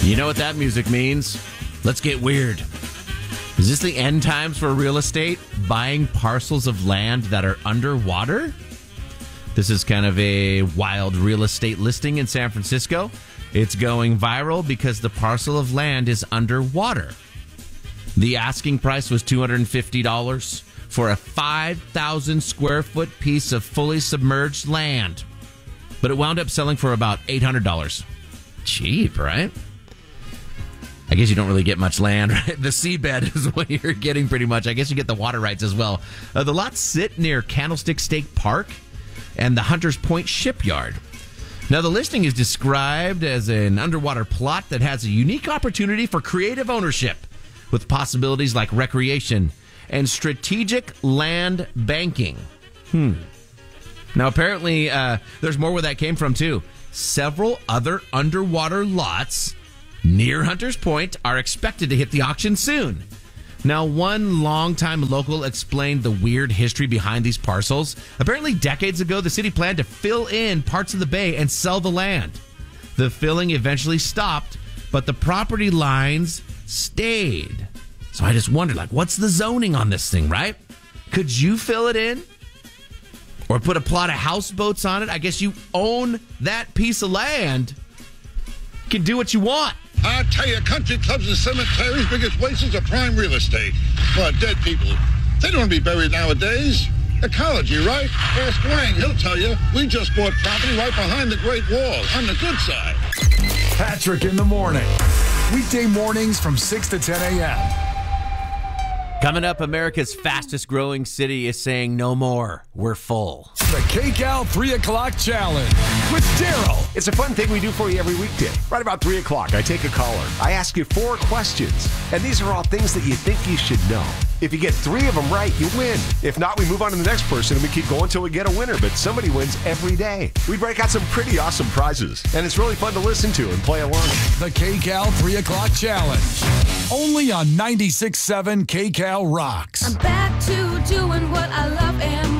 You know what that music means? Let's get weird. Is this the end times for real estate? Buying parcels of land that are underwater? This is kind of a wild real estate listing in San Francisco. It's going viral because the parcel of land is underwater. The asking price was $250 for a 5,000 square foot piece of fully submerged land. But it wound up selling for about $800. Cheap, right? I guess you don't really get much land, right? The seabed is what you're getting pretty much. I guess you get the water rights as well. The lots sit near Candlestick State Park and the Hunters Point Shipyard. Now, the listing is described as an underwater plot that has a unique opportunity for creative ownership with possibilities like recreation and strategic land banking. Now, apparently, there's more where that came from, too. Several other underwater lots near Hunters Point are expected to hit the auction soon. Now, one longtime local explained the weird history behind these parcels. Apparently, decades ago, the city planned to fill in parts of the bay and sell the land. The filling eventually stopped, but the property lines stayed. So I just wondered, what's the zoning on this thing, right? Could you fill it in? Or put a plot of houseboats on it? I guess you own that piece of land. You can do what you want. I tell you, country clubs and cemeteries, biggest wastes of prime real estate. Well, dead people, they don't want to be buried nowadays. Ecology, right? Ask Wang, he'll tell you. We just bought property right behind the Great Wall, on the good side. Patrick in the morning. Weekday mornings from 6 to 10 a.m. Coming up, America's fastest growing city is saying no more. We're full. The KCAL 3 o'clock challenge with Daryl. It's a fun thing we do for you every weekday. Right about 3 o'clock, I take a caller. I ask you 4 questions, and these are all things that you think you should know. If you get 3 of them right, you win. If not, we move on to the next person, and we keep going until we get a winner, but somebody wins every day. We break out some pretty awesome prizes, and it's really fun to listen to and play along. The KCAL 3 o'clock challenge. Only on 96.7 KCAL Rocks. I'm back to doing what I love and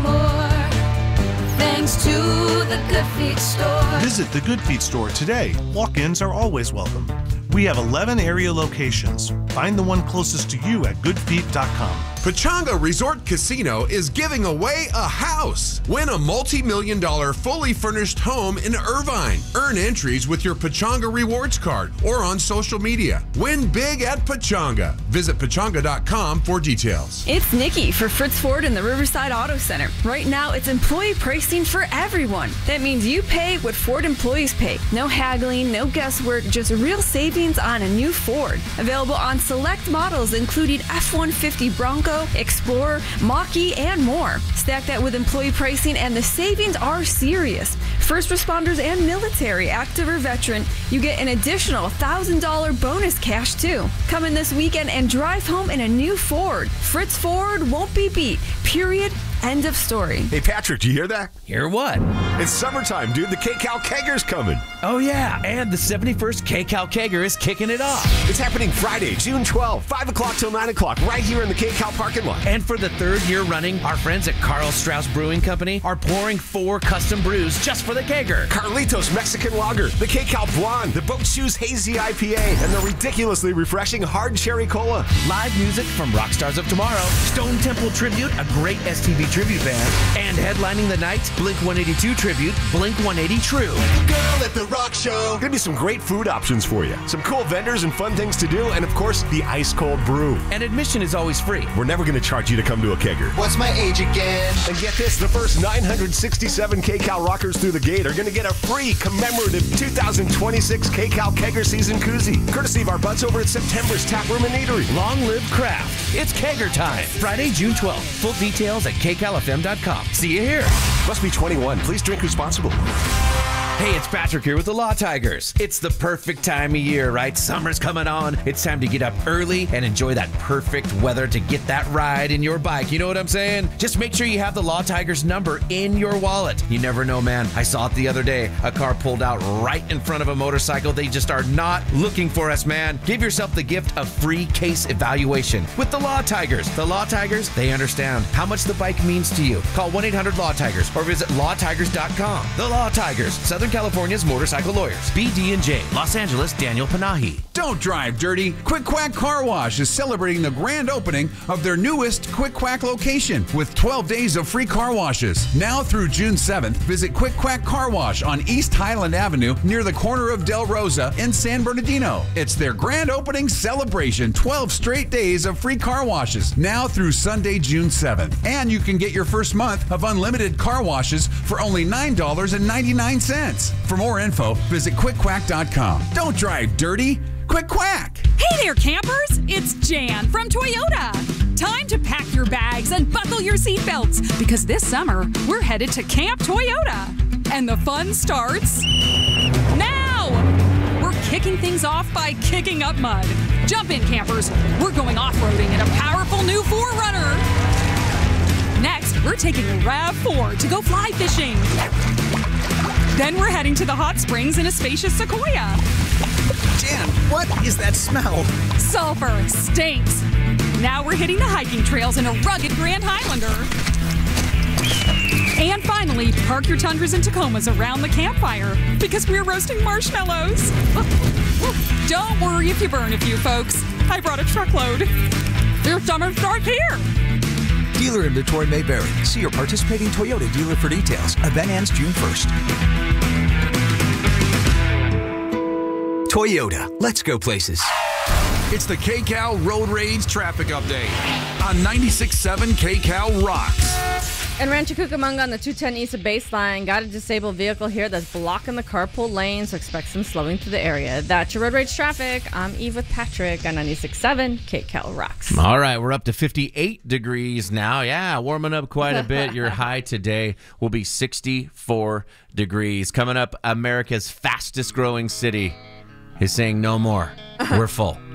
more. Thanks to the Good Feet store. Visit the Good Feet store today. Walk-ins are always welcome. We have 11 area locations. Find the one closest to you at goodfeet.com. Pechanga Resort Casino is giving away a house. Win a multi-million-dollar fully furnished home in Irvine. Earn entries with your Pechanga Rewards card or on social media. Win big at Pechanga. Visit pechanga.com for details. It's Nikki for Fritz Ford in the Riverside Auto Center. Right now, it's employee pricing for everyone. That means you pay what Ford employees pay. No haggling, no guesswork, just real savings on a new Ford. Available on select models including F-150 Bronco, Explorer, Mach-E, and more. Stack that with employee pricing and the savings are serious. First responders and military, active or veteran, you get an additional $1,000 bonus cash too. Come in this weekend and drive home in a new Ford. Fritz Ford won't be beat. Period. End of story. Hey, Patrick, do you hear that? Hear what? It's summertime, dude. The KCAL Kegger's coming. Oh, yeah. And the 71st KCAL Kegger is kicking it off. It's happening Friday, June 12th, 5 o'clock till 9 o'clock, right here in the KCAL parking lot. And for the 3rd year running, our friends at Carl Strauss Brewing Company are pouring 4 custom brews just for the Kegger. Carlitos Mexican Lager, the KCAL Blonde, the Boat Shoes Hazy IPA, and the ridiculously refreshing Hard Cherry Cola. Live music from Rockstars of Tomorrow, Stone Temple Tribute, a great STV tribute band, and headlining the night, Blink-182 Tribute, Blink-180 True. Girl at the rock show. Gonna be some great food options for you. Some cool vendors and fun things to do, and of course, the ice cold brew. And admission is always free. We're never gonna charge you to come to a Kegger. What's my age again? And get this, the first 967 KCAL rockers through the gate are gonna get a free commemorative 2026 KCAL Kegger season koozie, courtesy of our buds over at September's Tap Room and Eatery. Long live craft. It's Kegger time. Friday, June 12th. Full details at KCALFM.com. See you here. Must be 21. Please drink responsibly. Hey, it's Patrick here with the Law Tigers. It's the perfect time of year, right? Summer's coming on. It's time to get up early and enjoy that perfect weather to get that ride in your bike. You know what I'm saying? Just make sure you have the Law Tigers number in your wallet. You never know, man. I saw it the other day. A car pulled out right in front of a motorcycle. They just are not looking for us, man. Give yourself the gift of free case evaluation with the Law Tigers. The Law Tigers, they understand how much the bike means to you. Call 1-800-LAW-TIGERS or visit lawtigers.com. The Law Tigers, Southern Southern California's motorcycle lawyers. BD&J, Los Angeles, Daniel Panahi. Don't drive dirty. Quick Quack Car Wash is celebrating the grand opening of their newest Quick Quack location with 12 days of free car washes. Now through June 7th, visit Quick Quack Car Wash on East Highland Avenue near the corner of Del Rosa in San Bernardino. It's their grand opening celebration. 12 straight days of free car washes now through Sunday, June 7th. And you can get your first month of unlimited car washes for only $9.99. For more info, visit quickquack.com. Don't drive dirty. Quick Quack! Hey there, campers! It's Jan from Toyota. Time to pack your bags and buckle your seatbelts because this summer we're headed to Camp Toyota. And the fun starts now! We're kicking things off by kicking up mud. Jump in, campers. We're going off-roading in a powerful new 4Runner. Next, we're taking a RAV4 to go fly fishing. Then we're heading to the hot springs in a spacious Sequoia. Jan, what is that smell? Sulfur stinks. Now we're hitting the hiking trails in a rugged Grand Highlander. And finally, park your Tundras and Tacomas around the campfire because we're roasting marshmallows. Don't worry if you burn a few, folks. I brought a truckload. Their summer starts here. Dealer inventory may vary. See your participating Toyota dealer for details. Event ends June 1st. Toyota, let's go places. It's the KCAL Road Rage Traffic Update on 96.7 KCAL Rocks. In Rancho Cucamonga on the 210 east of Baseline, got a disabled vehicle here that's blocking the carpool lane, so expect some slowing through the area. That's your Road Rage Traffic. I'm Eve with Patrick on 96.7 KCAL Rocks. All right, we're up to 58 degrees now. Yeah, warming up quite a bit. Your high today will be 64 degrees. Coming up, America's fastest growing city is saying no more. We're full.